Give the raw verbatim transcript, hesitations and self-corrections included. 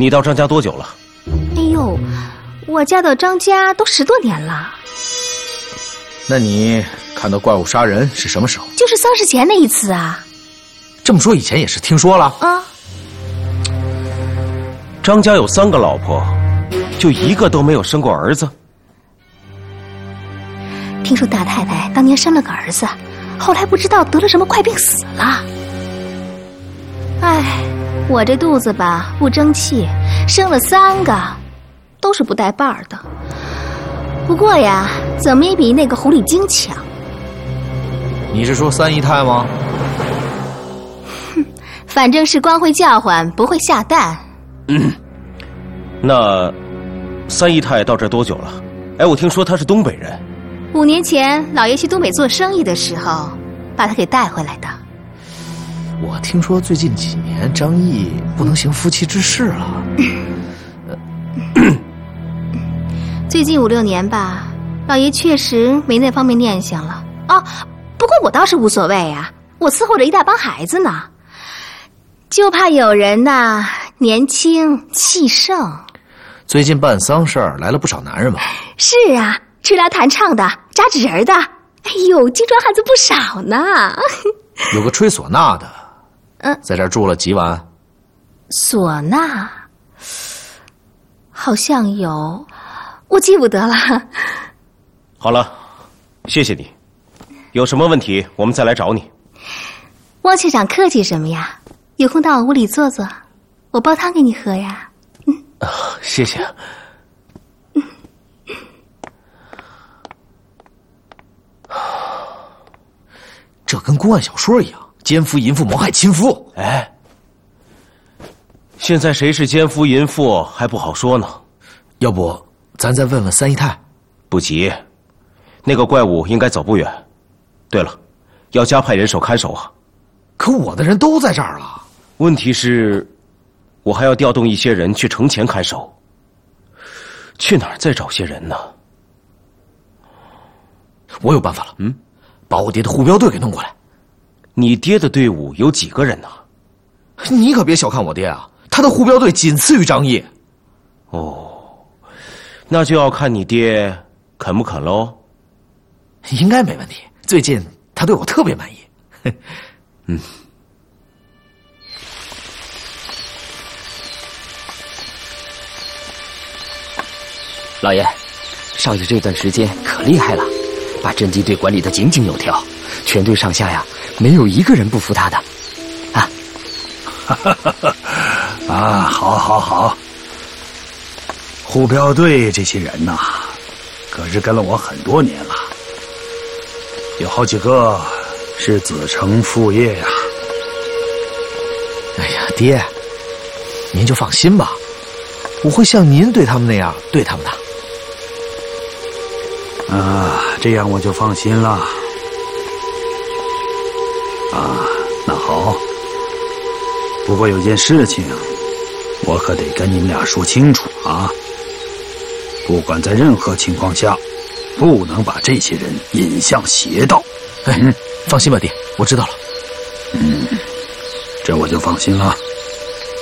你到张家多久了？ 哎呦，我家到张家都十多年了。 那你看到怪物杀人是什么时候？ 就是丧事前那一次啊。 这么说以前也是听说了啊。 张家有三个老婆，就一个都没有生过儿子。 听说大太太当年生了个儿子，后来不知道得了什么怪病死了。哎，我这肚子吧不争气，生了三个，都是不带伴儿的。不过呀，怎么也比那个狐狸精强。 你是说三姨太吗？ 哼，反正是光会叫唤，不会下蛋。 嗯，那三姨太到这儿多久了？哎，我听说她是东北人。 五年前，老爷去东北做生意的时候，把她给带回来的。 我听说最近几年张毅不能行夫妻之事了。 最近五六年吧，老爷确实没那方面念想了。哦，不过我倒是无所谓啊，我伺候着一大帮孩子呢，就怕有人呐年轻气盛。 最近办丧事儿来了不少男人吧？ 是啊，吹拉弹唱的，扎纸人的，哎呦，精壮汉子不少呢。 有个吹唢呐的， 嗯， 在这儿住了几晚？ 唢呐，好像有，我记不得了。 好了，谢谢你。有什么问题我们再来找你。 汪县长客气什么呀？有空到我屋里坐坐，我煲汤给你喝呀。 嗯，啊，谢谢。 嗯， 这跟公案小说一样，奸夫淫妇谋害亲夫。 哎，现在谁是奸夫淫妇还不好说呢。 要不咱再问问三姨太？ 不急，那个怪物应该走不远。对了，要加派人手看守啊。 可我的人都在这儿了。 问题是，我还要调动一些人去城前看守。去哪儿再找些人呢？ 我有办法了。 嗯， 把我爹的护镖队给弄过来。 你爹的队伍有几个人呢？ 你可别小看我爹啊，他的护镖队仅次于张毅。 哦，那就要看你爹肯不肯喽。 应该没问题。最近他对我特别满意。 嗯。 老爷，少爷这段时间可厉害了，把侦缉队管理得井井有条，全队上下呀，没有一个人不服他的。啊， 啊，好，好，好。护镖队这些人呐，可是跟了我很多年了，有好几个是子承父业呀。 哎呀，爹，您就放心吧，我会像您对他们那样对他们的。 啊，这样我就放心了。啊，那好。不过有件事情，我可得跟你们俩说清楚啊。不管在任何情况下，不能把这些人引向邪道。 哎，嗯，放心吧，爹，我知道了。 嗯，这我就放心了。